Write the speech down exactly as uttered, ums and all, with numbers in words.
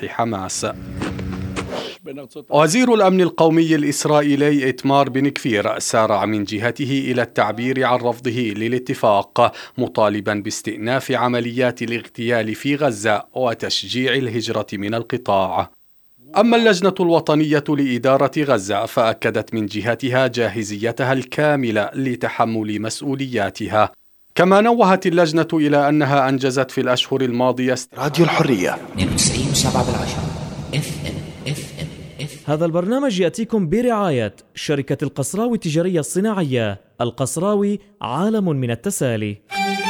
سلاح حماس. وزير الأمن القومي الإسرائيلي إتمار بن كفير سارع من جهته إلى التعبير عن رفضه للاتفاق، مطالبا باستئناف عمليات الاغتيال في غزة وتشجيع الهجرة من القطاع. أما اللجنة الوطنية لإدارة غزة فأكدت من جهتها جاهزيتها الكاملة لتحمل مسؤولياتها. كما نوهت اللجنة إلى أنها أنجزت في الأشهر الماضية راديو الحرية اثنين وتسعين فاصلة سبعة بالعشرة اف ام اف ام. هذا البرنامج يأتيكم برعاية شركة القصراوي التجارية الصناعية. القصراوي عالم من التسالي.